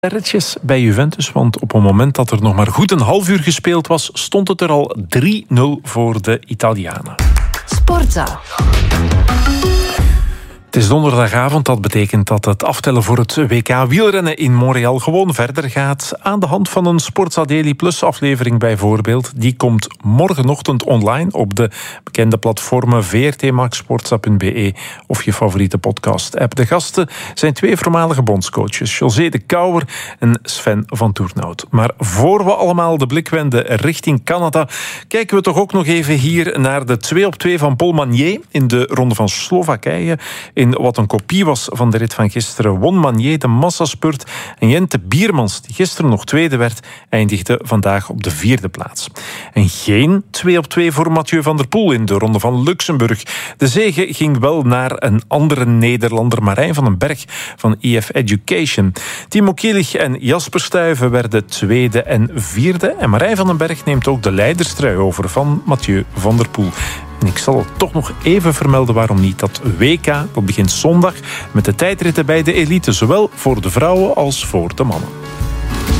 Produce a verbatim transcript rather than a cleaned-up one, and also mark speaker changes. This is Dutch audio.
Speaker 1: sterretjes bij Juventus, want op het moment dat er nog maar goed een half uur gespeeld was, stond het er al drie nul voor de Italianen.
Speaker 2: Sportza.
Speaker 1: Het is donderdagavond, dat betekent dat het aftellen voor het W K wielrennen in Montreal gewoon verder gaat. Aan de hand van een Sportza Daily Plus aflevering bijvoorbeeld. Die komt morgenochtend online op de bekende platformen V R T Max, sportza punt b e of je favoriete podcast-app. De gasten zijn twee voormalige bondscoaches, José de Kouwer en Sven van Toernout. Maar voor we allemaal de blik wenden richting Canada, kijken we toch ook nog even hier naar de twee op twee van Paul Magnier in de Ronde van Slowakije. In wat een kopie was van de rit van gisteren won Magnier de massaspurt. En Jente Biermans, die gisteren nog tweede werd, eindigde vandaag op de vierde plaats. En geen twee op twee voor Mathieu van der Poel in de Ronde van Luxemburg. De zege ging wel naar een andere Nederlander, Marijn van den Berg van E F Education. Timo Kielich en Jasper Stuyven werden tweede en vierde. En Marijn van den Berg neemt ook de leiderstrui over van Mathieu van der Poel. En ik zal het toch nog even vermelden waarom niet. Dat W K dat begint zondag met de tijdritten bij de elite, zowel voor de vrouwen als voor de mannen.